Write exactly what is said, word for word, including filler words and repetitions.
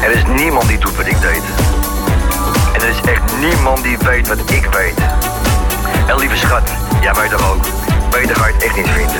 Er is niemand die doet wat ik deed. En er is echt niemand die weet wat ik weet. En lieve schat, jij weet toch ook. Beter ga je het echt niet vinden.